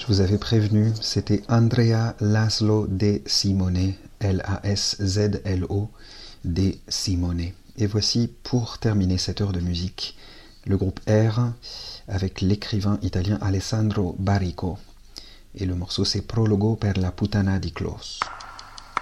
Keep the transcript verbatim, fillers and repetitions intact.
Je vous avais prévenu, c'était Andrea Laszlo De Simone, L A S Z L O, De Simone. Et voici, pour terminer cette heure de musique, le groupe R avec l'écrivain italien Alessandro Barrico. Et le morceau c'est Prologo per la puttana di Clos.